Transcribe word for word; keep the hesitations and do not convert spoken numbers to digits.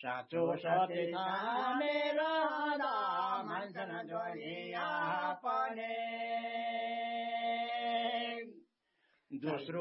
साँचो सत्य सामे रहँदा मान्छन् दुनिया पनि दोस्रो